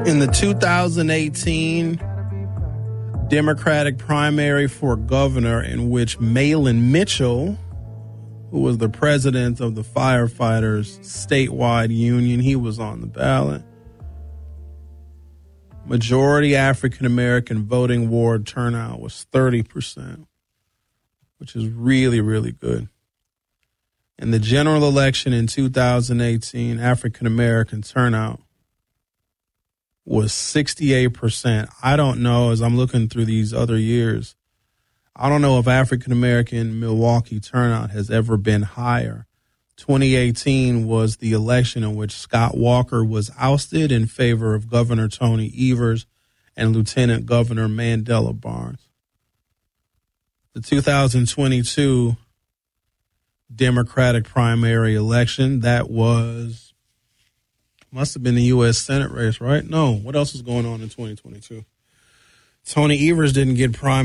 In the 2018 Democratic primary for governor, in which Malin Mitchell, who was the president of the firefighters statewide union, he was on the ballot. Majority African-American voting ward turnout was 30%, which is really, really good. In the general election in 2018, African-American turnout was 68%. I don't know, as I'm looking through these other years, I don't know if African-American Milwaukee turnout has ever been higher. 2018 was the election in which Scott Walker was ousted in favor of Governor Tony Evers and Lieutenant Governor Mandela Barnes. The 2022 Democratic primary election, that must have been the U.S. Senate race, right? No, what else is going on in 2022? Tony Evers didn't get primary.